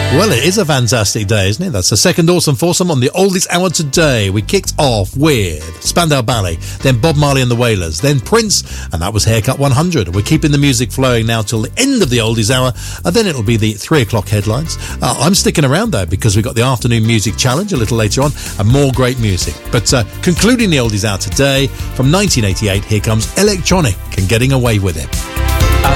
Well, it is a fantastic day, isn't it? That's the second awesome foursome on the Oldies Hour today. We kicked off with Spandau Ballet, then Bob Marley and the Wailers, then Prince, and that was Haircut 100. We're keeping the music flowing now till the end of the Oldies Hour, and then it'll be the 3 o'clock headlines. I'm sticking around, though, because we've got the Afternoon Music Challenge a little later on, and more great music. But concluding the Oldies Hour today, from 1988, here comes Electronic and Getting Away With It.